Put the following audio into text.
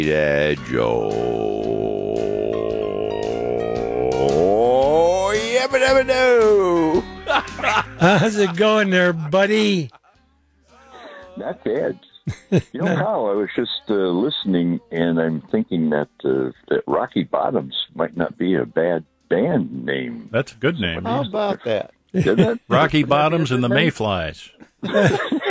Joe. Yabba dabba doo. How's it going there, buddy? Not bad. You know, Kyle, I was just listening, and I'm thinking that Rocky Bottoms might not be a bad band name. That's a good name. How about that? Isn't it? Rocky Bottoms and the Mayflies.